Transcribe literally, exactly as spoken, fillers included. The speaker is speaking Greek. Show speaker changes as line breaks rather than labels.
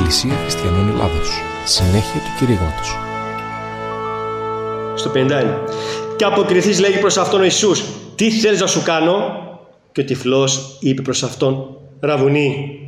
Εκκλησία Χριστιανών Ελλάδος. Συνέχεια του κηρύγματος.
Στο πενήντα ένα. «Και αποκριθείς, λέγει προς αυτόν ο Ιησούς, τι θέλεις να σου κάνω?» Και ο τυφλός είπε προς αυτόν, «Ραβουνί,